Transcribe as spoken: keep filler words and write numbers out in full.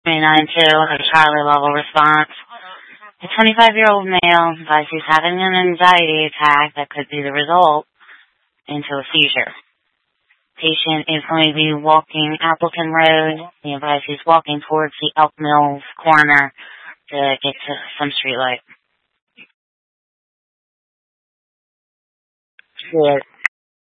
three nine two, a Charlie level response. A twenty-five-year-old male advised he's having an anxiety attack that could be the result into a seizure. Patient is going to be walking Appleton Road. The advised he's walking towards the Elk Mills corner to get to some street light. Yes.